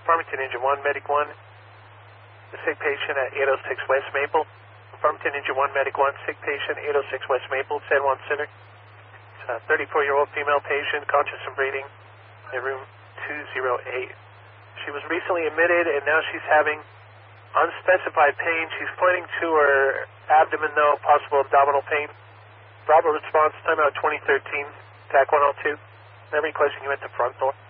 Farmington Engine 1, Medic 1. The sick patient at 806 West Maple. Farmington Engine 1, Medic 1, sick patient, 806 West Maple, San Juan Center. It's a 34-year-old female patient, conscious and breathing, in room 208. She was recently admitted, and now she's having unspecified pain. She's pointing to her abdomen, though, possible abdominal pain. Bravo response, timeout 2013, TAC 102. Every question you at the front door.